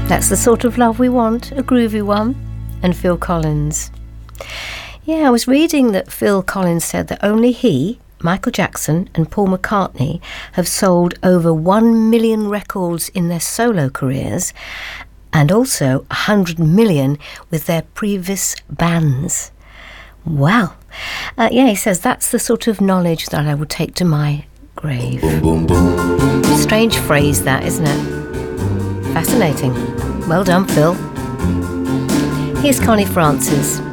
That's the sort of love we want, a groovy one. And Phil Collins. Yeah, I was reading that Phil Collins said that only he, Michael Jackson and Paul McCartney have sold over 1 million records in their solo careers and also 100 million with their previous bands. Wow. He says that's the sort of knowledge that I would take to my grave. Strange phrase that, isn't it? Fascinating. Well done, Phil. Here's Connie Francis.